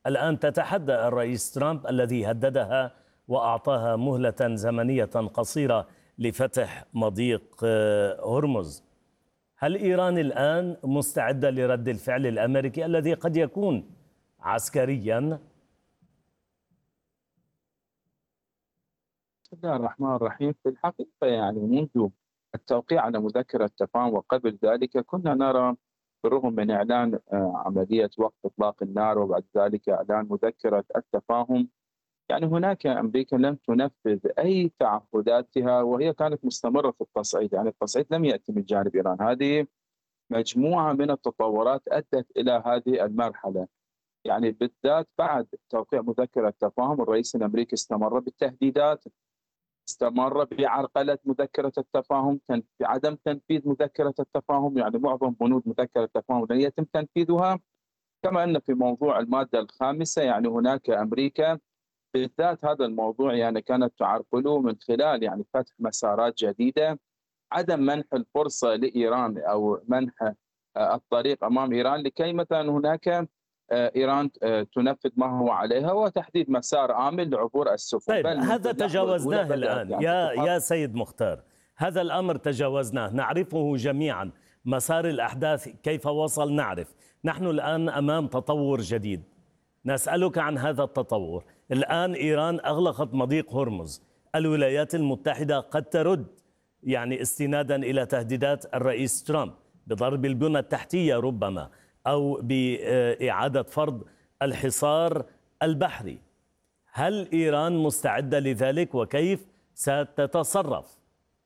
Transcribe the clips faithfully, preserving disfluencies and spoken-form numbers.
الآن تتحدى الرئيس ترامب الذي هددها وأعطاها مهلة زمنية قصيرة لفتح مضيق هرمز. هل إيران الآن مستعدة لرد الفعل الأمريكي الذي قد يكون عسكريا؟ بسم الله الرحمن الرحيم. في الحقيقة يعني منذ التوقيع على مذكرة التفاهم وقبل ذلك كنا نرى بالرغم من إعلان عملية وقف إطلاق النار وبعد ذلك إعلان مذكرة التفاهم، يعني هناك أمريكا لم تنفذ أي تعهداتها وهي كانت مستمرة في التصعيد، يعني التصعيد لم يأتي من جانب إيران. هذه مجموعة من التطورات أدت إلى هذه المرحلة، يعني بالذات بعد توقيع مذكرة التفاهم الرئيس الأمريكي استمر بالتهديدات، استمر بعرقلة مذكرة التفاهم، بعدم تنفيذ مذكرة التفاهم، يعني معظم بنود مذكرة التفاهم لن يتم تنفيذها. كما أن في موضوع المادة الخامسة يعني هناك أمريكا بالذات هذا الموضوع يعني كانت تعرقله من خلال يعني فتح مسارات جديدة، عدم منح الفرصة لإيران أو منح الطريق أمام إيران لكي مثلا هناك إيران تنفذ ما هو عليها وتحديد مسار آمن لعبور السفن. طيب هذا تجاوزناه الآن يا يا سيد مختار، هذا الأمر تجاوزناه، نعرفه جميعا، مسار الأحداث كيف وصل نعرف. نحن الآن أمام تطور جديد، نسألك عن هذا التطور. الآن إيران أغلقت مضيق هرمز، الولايات المتحدة قد ترد يعني استنادا إلى تهديدات الرئيس ترامب بضرب البنى التحتية ربما أو بإعادة فرض الحصار البحري. هل إيران مستعدة لذلك وكيف ستتصرف؟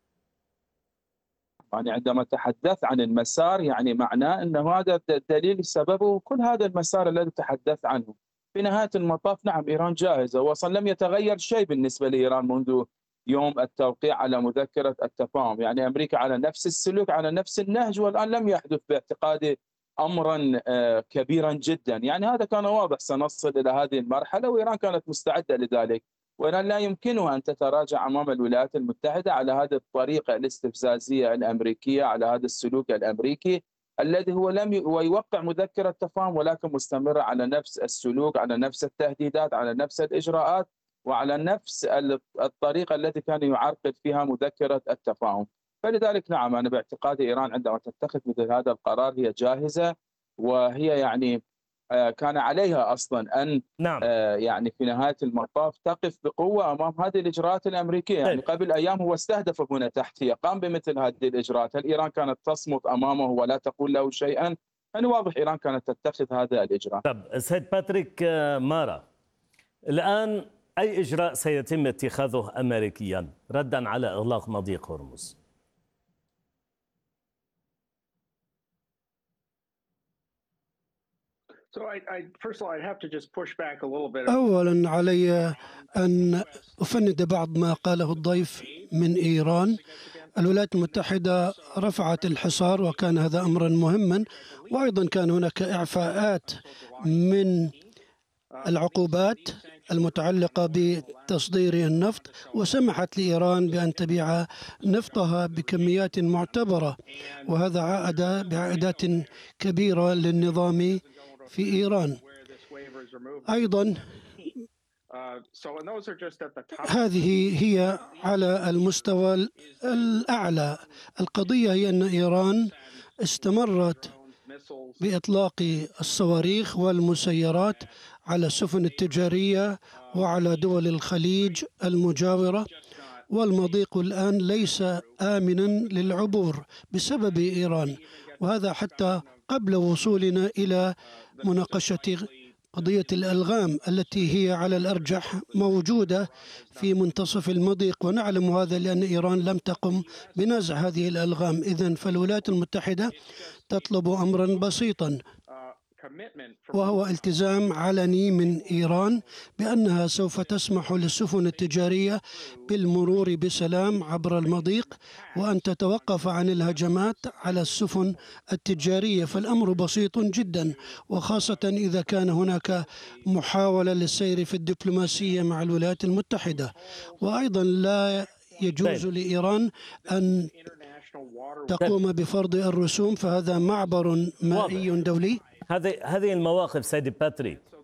يعني عندما تحدث عن المسار يعني معناه أن هذا الدليل سببه كل هذا المسار الذي تحدث عنه. في نهاية المطاف نعم إيران جاهزة، وأصلا لم يتغير شيء بالنسبة لإيران منذ يوم التوقيع على مذكرة التفاهم، يعني أمريكا على نفس السلوك على نفس النهج، والآن لم يحدث باعتقادي أمرا كبيرا جدا. يعني هذا كان واضح سنصل إلى هذه المرحلة وإيران كانت مستعدة لذلك، وإيران لا يمكنها أن تتراجع أمام الولايات المتحدة على هذه الطريقة الاستفزازية الأمريكية، على هذا السلوك الأمريكي الذي هو لم يوقع مذكرة تفاهم ولكن مستمر على نفس السلوك، على نفس التهديدات، على نفس الإجراءات، وعلى نفس الطريقة التي كان يعرقل فيها مذكرة التفاهم. فلذلك نعم أنا باعتقادي إيران عندما تتخذ مثل هذا القرار هي جاهزة، وهي يعني كان عليها أصلا أن نعم. يعني في نهاية المطاف تقف بقوة أمام هذه الإجراءات الأمريكية. يعني قبل أيام هو استهدف بنى تحتية، قام بمثل هذه الإجراءات، هل إيران كانت تصمت أمامه ولا تقول له شيئا؟ يعني واضح إيران كانت تتخذ هذا الإجراء. طب سيد باتريك مارا، الآن أي إجراء سيتم اتخاذه أمريكيا ردا على إغلاق مضيق هرمز؟ أولا علي أن أفند بعض ما قاله الضيف من إيران. الولايات المتحدة رفعت الحصار وكان هذا أمرا مهما، وأيضا كان هناك إعفاءات من العقوبات المتعلقة بتصدير النفط، وسمحت لإيران بأن تبيع نفطها بكميات معتبرة، وهذا عاد بعائدات كبيرة للنظام في إيران. أيضا هذه هي على المستوى الأعلى. القضية هي أن إيران استمرت بإطلاق الصواريخ والمسيرات على السفن التجارية وعلى دول الخليج المجاورة، والمضيق الآن ليس آمنا للعبور بسبب إيران، وهذا حتى قبل وصولنا إلى مناقشة قضية الألغام التي هي على الأرجح موجودة في منتصف المضيق، ونعلم هذا لأن إيران لم تقم بنزع هذه الألغام. إذن فالولايات المتحدة تطلب أمرا بسيطا، وهو التزام علني من إيران بأنها سوف تسمح للسفن التجارية بالمرور بسلام عبر المضيق، وأن تتوقف عن الهجمات على السفن التجارية. فالأمر بسيط جدا، وخاصة إذا كان هناك محاولة للسير في الدبلوماسية مع الولايات المتحدة. وأيضا لا يجوز لإيران أن تقوم بفرض الرسوم، فهذا معبر مائي دولي. هذه هذه المواقف سيد باتريك